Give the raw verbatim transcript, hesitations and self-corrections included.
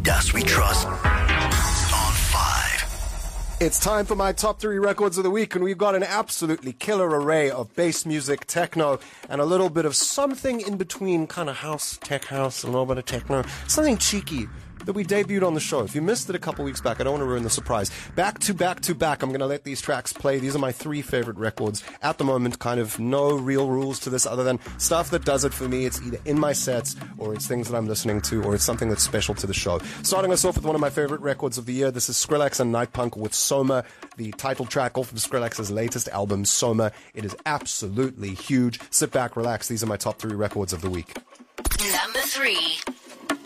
Das We Trust on five. It's time for my top three records of the week, and we've got an absolutely killer array of bass music, techno, and a little bit of something in between, kind of house, tech house, a little bit of techno, something cheeky that we debuted on the show. If you missed it a couple weeks back, I don't want to ruin the surprise. Back to back to back, I'm going to let these tracks play. These are my three favorite records. At the moment, kind of no real rules to this other than stuff that does it for me. It's either in my sets, or it's things that I'm listening to, or it's something that's special to the show. Starting us off with one of my favorite records of the year. This is Skrillex and Night Punk with Soma, the title track off of Skrillex's latest album, Soma. It is absolutely huge. Sit back, relax. These are my top three records of the week. Number three.